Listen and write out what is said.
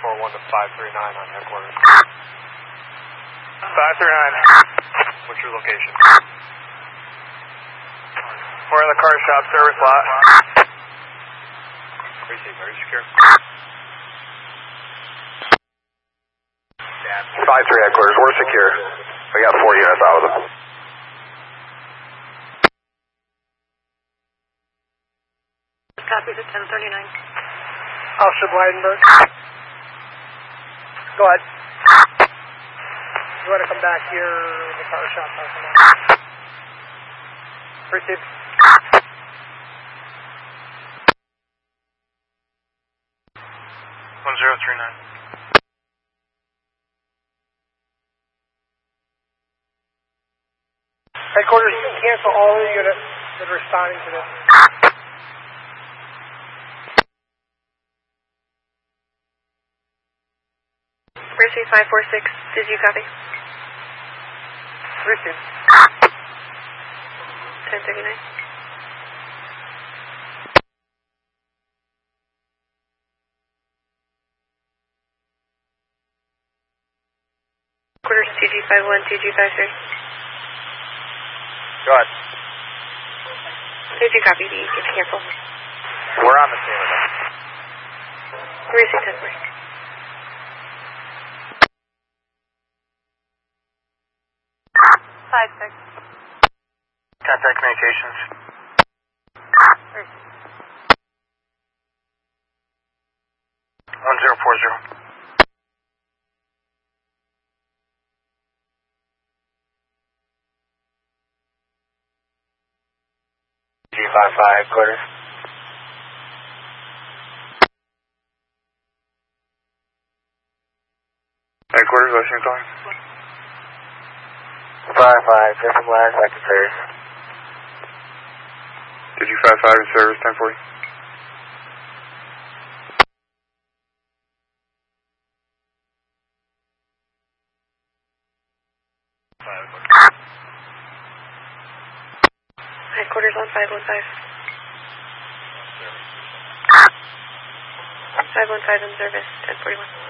941 to 539 on headquarters. 539. What's your location? We're in the car shop service lot. Receive, are you secure? 5-3 headquarters, we're secure. We got 4 units out of them. Copy the 1039. Officer Blydenberg. Go ahead. You want to come back here in the car shop parking lot? Receive. 1039. Headquarters, you can cancel all the units that are responding to this. Receive 546. Did you copy? Receive. 1039. Quarters TG51, TG53. Go ahead. Did you copy? Did you cancel? We're on the scene with them. Receive 1040. Contact communications. 1040. G55 headquarters. Headquarters, what's your calling? 55, just from last second service. Did you 55 in service, 1040? Headquarters on 515. 515 in service, 1041.